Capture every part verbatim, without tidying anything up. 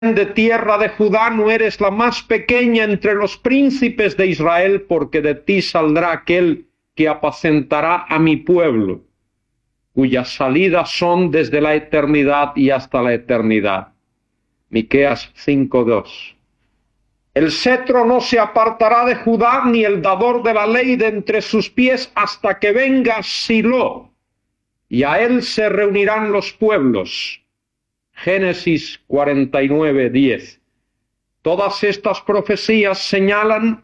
de tierra de Judá, no eres la más pequeña entre los príncipes de Israel, porque de ti saldrá aquel que apacentará a mi pueblo, cuyas salidas son desde la eternidad y hasta la eternidad. Miqueas cinco dos. El cetro no se apartará de Judá, ni el dador de la ley de entre sus pies, hasta que venga Silo, y a él se reunirán los pueblos. Génesis cuarenta y nueve diez. Todas estas profecías señalan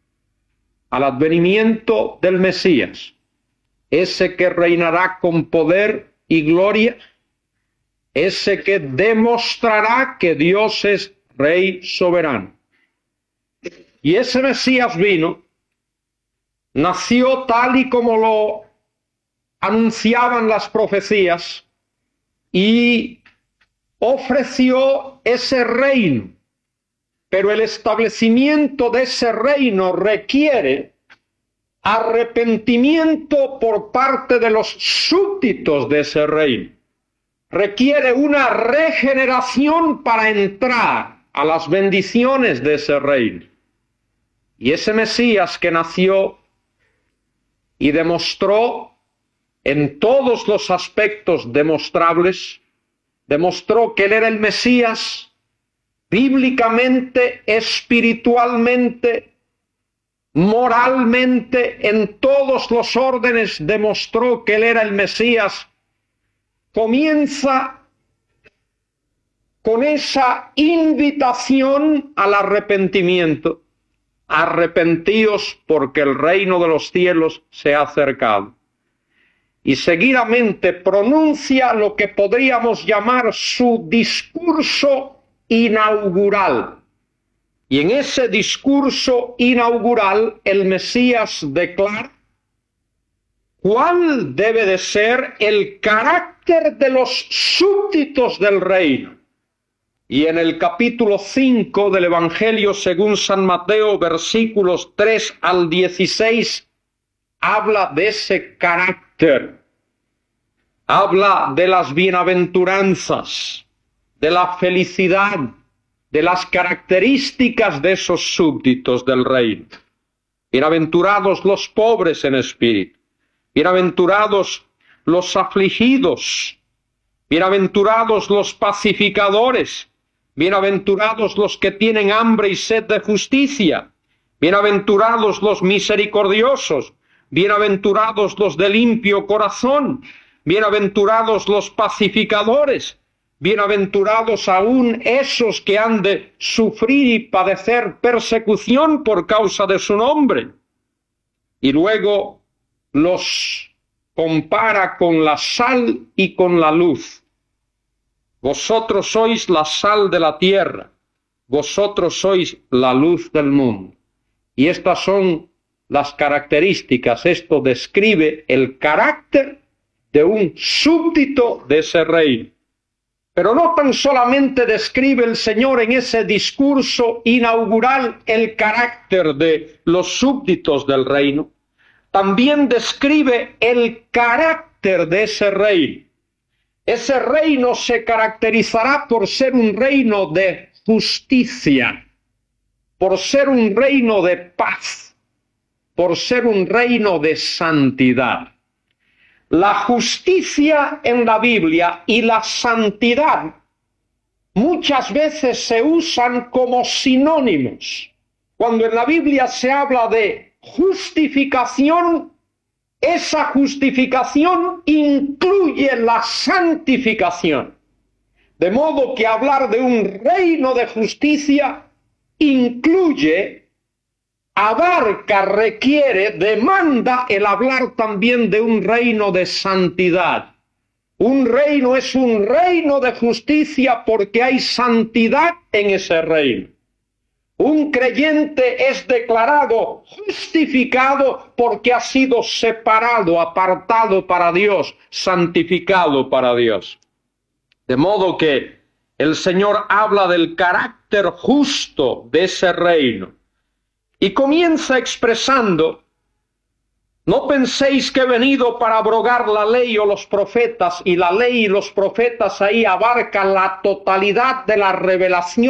al advenimiento del Mesías, ese que reinará con poder y gloria, ese que demostrará que Dios es Rey soberano. Y ese Mesías vino, nació tal y como lo anunciaban las profecías y ofreció ese reino. Pero el establecimiento de ese reino requiere arrepentimiento por parte de los súbditos de ese reino. Requiere una regeneración para entrar a las bendiciones de ese reino. Y ese Mesías que nació y demostró en todos los aspectos demostrables, demostró que él era el Mesías bíblicamente, espiritualmente, moralmente, en todos los órdenes demostró que él era el Mesías. Comienza con esa invitación al arrepentimiento. Arrepentíos porque el reino de los cielos se ha acercado. Y seguidamente pronuncia lo que podríamos llamar su discurso inaugural. Y en ese discurso inaugural el Mesías declara cuál debe de ser el carácter de los súbditos del reino. Y en el capítulo cinco del Evangelio según San Mateo, versículos tres al dieciséis, habla de ese carácter. Habla de las bienaventuranzas, de la felicidad, de las características de esos súbditos del reino. Bienaventurados los pobres en espíritu, bienaventurados los afligidos, bienaventurados los pacificadores, bienaventurados los que tienen hambre y sed de justicia, bienaventurados los misericordiosos, bienaventurados los de limpio corazón, bienaventurados los pacificadores, bienaventurados aún esos que han de sufrir y padecer persecución por causa de su nombre. Y luego los compara con la sal y con la luz. Vosotros sois la sal de la tierra, vosotros sois la luz del mundo. Y estas son las características, esto describe el carácter de un súbdito de ese reino. Pero no tan solamente describe el Señor en ese discurso inaugural el carácter de los súbditos del reino, también describe el carácter de ese reino. Ese reino se caracterizará por ser un reino de justicia, por ser un reino de paz, por ser un reino de santidad. La justicia en la Biblia y la santidad muchas veces se usan como sinónimos. Cuando en la Biblia se habla de justificación, esa justificación incluye la santificación. De modo que hablar de un reino de justicia incluye, abarca, requiere, demanda el hablar también de un reino de santidad. Un reino es un reino de justicia porque hay santidad en ese reino. Un creyente es declarado justificado porque ha sido separado, apartado para Dios, santificado para Dios. De modo que el Señor habla del carácter justo de ese reino y comienza expresando No penséis que he venido para abrogar la ley o los profetas, y la ley y los profetas ahí abarcan la totalidad de la revelación